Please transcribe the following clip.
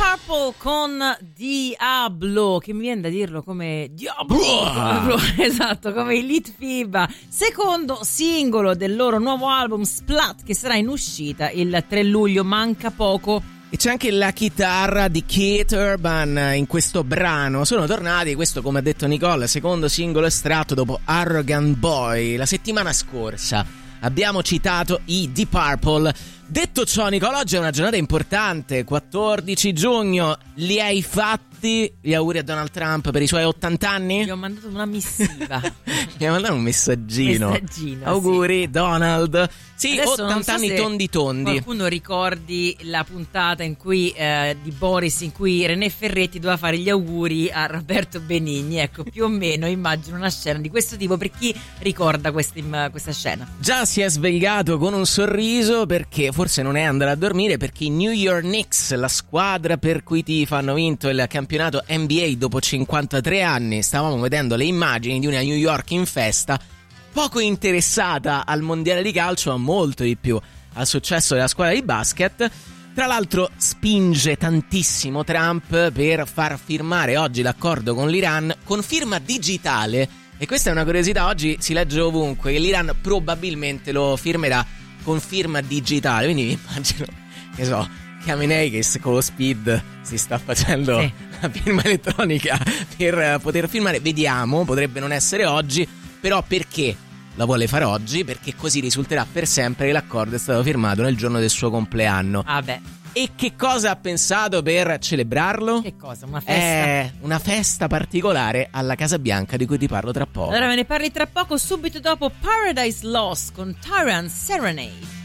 Purple con Diablo, che mi viene da dirlo come Diablo, esatto, come i Litfiba, secondo singolo del loro nuovo album Splat, che sarà in uscita il 3 luglio, manca poco. E c'è anche la chitarra di Keith Urban in questo brano. Sono tornati, questo come ha detto Nicole, secondo singolo estratto dopo Arrogant Boy. La settimana scorsa abbiamo citato i Deep Purple. Detto ciò, Nicole, oggi è una giornata importante, 14 giugno. Li hai fatti gli auguri a Donald Trump per i suoi 80 anni? Gli ho mandato una missiva. Mi ha mandato un messaggino. Auguri, sì. Donald. Sì, adesso 80 anni tondi. Qualcuno ricordi la puntata in cui di Boris, in cui René Ferretti doveva fare gli auguri a Roberto Benigni. Ecco, più o meno immagino una scena di questo tipo, per chi ricorda questa scena. Già si è svegliato con un sorriso, perché forse non è andato a dormire, perché i New York Knicks, la squadra per cui tifo, hanno vinto il campionato NBA dopo 53 anni. Stavamo vedendo le immagini di una New York in festa, poco interessata al mondiale di calcio, ma molto di più al successo della squadra di basket. Tra l'altro spinge tantissimo Trump per far firmare oggi l'accordo con l'Iran con firma digitale, e questa è una curiosità, oggi si legge ovunque che l'Iran probabilmente lo firmerà con firma digitale, quindi mi immagino, che so, Khamenei che con lo speed si sta facendo la firma elettronica per poter firmare. Vediamo, potrebbe non essere oggi, però perché la vuole fare oggi? Perché così risulterà per sempre che l'accordo è stato firmato nel giorno del suo compleanno. Ah beh. E che cosa ha pensato per celebrarlo? Che cosa? Una festa? Una festa particolare alla Casa Bianca, di cui ti parlo tra poco. Allora me ne parli tra poco, subito dopo Paradise Lost con Tyrant Serenade.